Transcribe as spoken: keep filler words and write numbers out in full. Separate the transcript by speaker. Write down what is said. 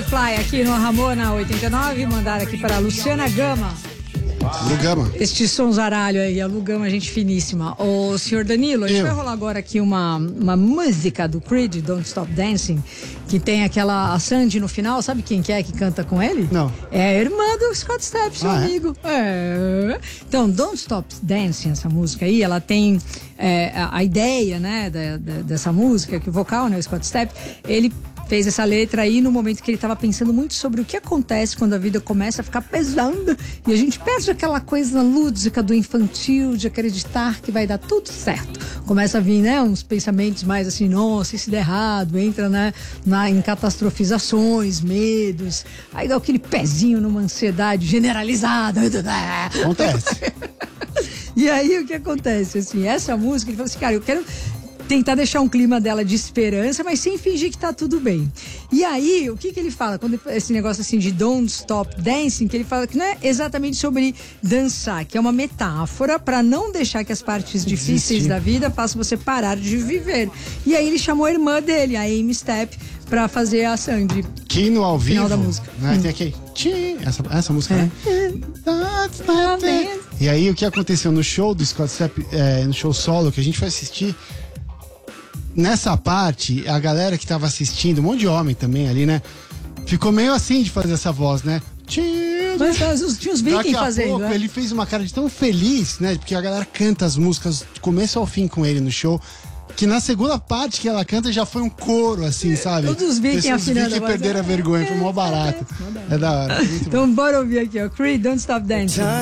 Speaker 1: Butterfly aqui no Ramona oitenta e nove, mandaram aqui para a Luciana Gama.
Speaker 2: Lu Gama.
Speaker 1: Este sonzaralho aí, a Lu Gama, gente finíssima. Ô, senhor Danilo, a gente
Speaker 2: Eu.
Speaker 1: vai rolar agora aqui uma, uma música do Creed, Don't Stop Dancing, que tem aquela a Sandy no final, sabe quem que é que canta com ele?
Speaker 2: Não.
Speaker 1: É a irmã do Scott Stapp, seu
Speaker 2: Ah, é?
Speaker 1: amigo. É. Então, Don't Stop Dancing, essa música aí, ela tem é, a, a ideia, né, da, da, dessa música, que o vocal, né, o Scott Stapp, ele fez essa letra aí no momento que ele estava pensando muito sobre o que acontece quando a vida começa a ficar pesada e a gente perde aquela coisa lúdica do infantil, de acreditar que vai dar tudo certo. Começa a vir, né, uns pensamentos mais assim, nossa, e se der errado, entra, né, na, em catastrofizações, medos, aí dá aquele pezinho numa ansiedade generalizada.
Speaker 2: Acontece.
Speaker 1: E aí o que acontece, assim, essa música, ele falou assim, cara, eu quero tentar deixar um clima dela de esperança, mas sem fingir que tá tudo bem. E aí, o que que ele fala? Quando ele, esse negócio assim de don't stop dancing, que ele fala que não é exatamente sobre dançar, que é uma metáfora para não deixar que as partes difíceis
Speaker 2: Desistir.
Speaker 1: da vida façam você parar de viver. E aí ele chamou a irmã dele, a Amy Stapp, pra fazer a Sandy.
Speaker 2: Que no ao vivo,
Speaker 1: Final da música.
Speaker 2: né,
Speaker 1: Hum.
Speaker 2: tem aquele tchim, essa, essa música,
Speaker 1: É.
Speaker 2: né? E aí o que aconteceu no show do Scott Stapp, é, no show solo que a gente foi assistir, nessa parte, a galera que tava assistindo, um monte de homem também ali, né? Ficou meio assim de fazer essa voz, né?
Speaker 1: Mas, mas tinha os
Speaker 2: Daqui
Speaker 1: vikings
Speaker 2: a
Speaker 1: fazendo,
Speaker 2: pouco
Speaker 1: né?
Speaker 2: ele fez uma cara de tão feliz, né? Porque a galera canta as músicas do começo ao fim com ele no show. Que na segunda parte que ela canta já foi um coro, assim, sabe?
Speaker 1: Todos os vikings
Speaker 2: Pessoas
Speaker 1: afinando
Speaker 2: que
Speaker 1: a voz.
Speaker 2: perderam a vergonha, foi mó barato. É da hora. Muito bom.
Speaker 1: Então bora ouvir aqui, ó. Creed, Don't Stop Dancing.